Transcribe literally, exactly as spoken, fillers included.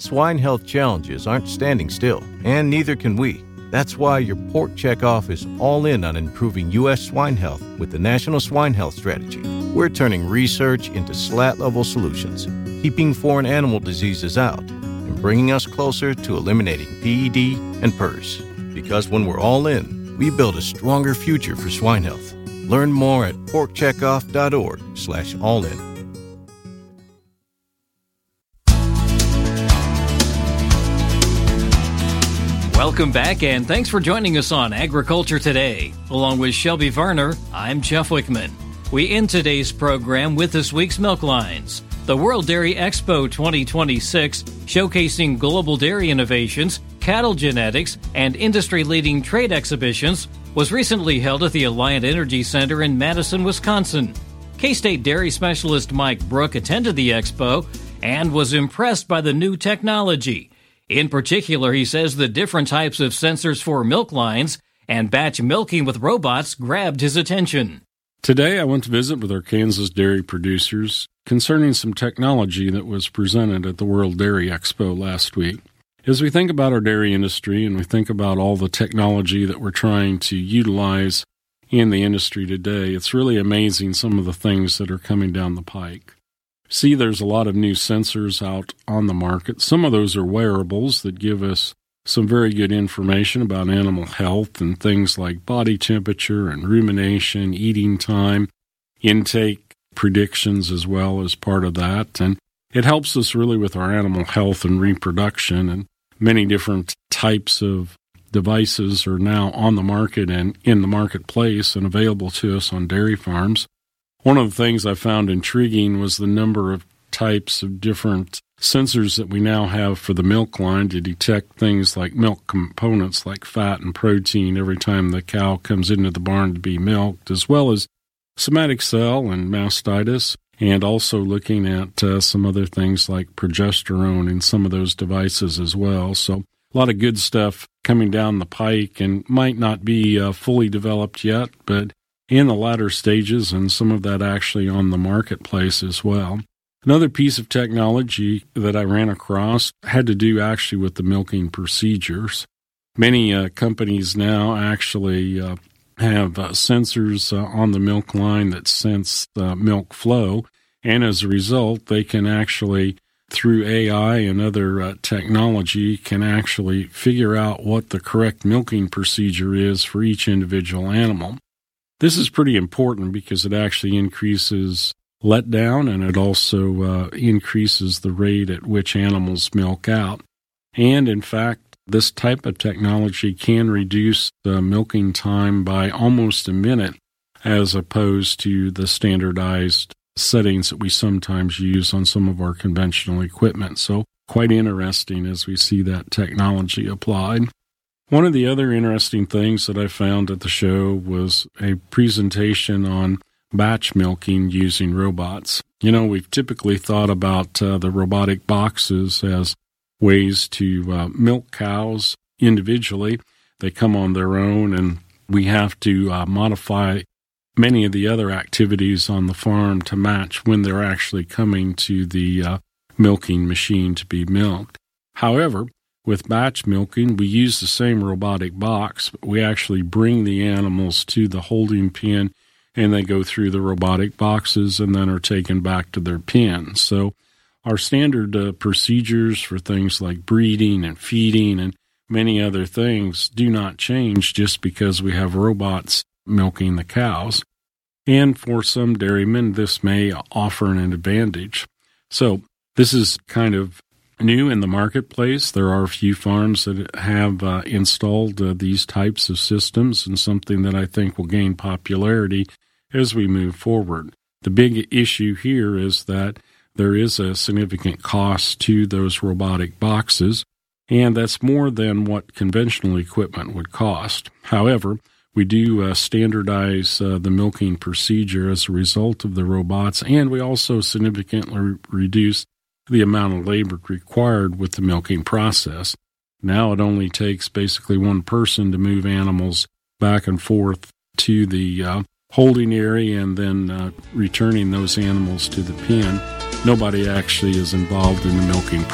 Swine health challenges aren't standing still, and neither can we. That's why your Pork Checkoff is all in on improving U S swine health with the National Swine Health Strategy. We're turning research into slat-level solutions, keeping foreign animal diseases out, and bringing us closer to eliminating P E D and P R R S. Because when we're all in, we build a stronger future for swine health. Learn more at porkcheckoff.org slash all in. Welcome back, and thanks for joining us on Agriculture Today. Along with Shelby Varner, I'm Jeff Wickman. We end today's program with this week's Milk Lines. The World Dairy Expo twenty twenty-six, showcasing global dairy innovations, cattle genetics, and industry-leading trade exhibitions, was recently held at the Alliant Energy Center in Madison, Wisconsin. K-State dairy specialist Mike Brook attended the expo and was impressed by the new technology. In particular, he says the different types of sensors for milk lines and batch milking with robots grabbed his attention. Today, I went to visit with our Kansas dairy producers concerning some technology that was presented at the World Dairy Expo last week. As we think about our dairy industry and we think about all the technology that we're trying to utilize in the industry today, it's really amazing some of the things that are coming down the pike. See, there's a lot of new sensors out on the market. Some of those are wearables that give us some very good information about animal health and things like body temperature and rumination, eating time, intake predictions as well as part of that. And it helps us really with our animal health and reproduction. And many different types of devices are now on the market and in the marketplace and available to us on dairy farms. One of the things I found intriguing was the number of types of different sensors that we now have for the milk line to detect things like milk components like fat and protein every time the cow comes into the barn to be milked, as well as somatic cell and mastitis, and also looking at uh, some other things like progesterone in some of those devices as well. So a lot of good stuff coming down the pike and might not be uh, fully developed yet, but in the latter stages, and some of that actually on the marketplace as well. Another piece of technology that I ran across had to do actually with the milking procedures. Many uh, companies now actually uh, have uh, sensors uh, on the milk line that sense uh, milk flow, and as a result, they can actually, through A I and other uh, technology, can actually figure out what the correct milking procedure is for each individual animal. This is pretty important because it actually increases letdown and it also uh, increases the rate at which animals milk out. And in fact, this type of technology can reduce the milking time by almost a minute as opposed to the standardized settings that we sometimes use on some of our conventional equipment. So quite interesting as we see that technology applied. One of the other interesting things that I found at the show was a presentation on batch milking using robots. You know, we've typically thought about uh, the robotic boxes as ways to uh, milk cows individually. They come on their own, and we have to uh, modify many of the other activities on the farm to match when they're actually coming to the uh, milking machine to be milked. However, with batch milking, we use the same robotic box, but we actually bring the animals to the holding pen, and they go through the robotic boxes and then are taken back to their pen. So our standard uh, procedures for things like breeding and feeding and many other things do not change just because we have robots milking the cows. And for some dairymen, this may offer an advantage. So this is kind of new in the marketplace. There are a few farms that have uh, installed uh, these types of systems, and something that I think will gain popularity as we move forward. The big issue here is that there is a significant cost to those robotic boxes, and that's more than what conventional equipment would cost. However, we do uh, standardize uh, the milking procedure as a result of the robots, and we also significantly re- reduce the amount of labor required with the milking process. Now it only takes basically one person to move animals back and forth to the uh, holding area and then uh, returning those animals to the pen. Nobody actually is involved in the milking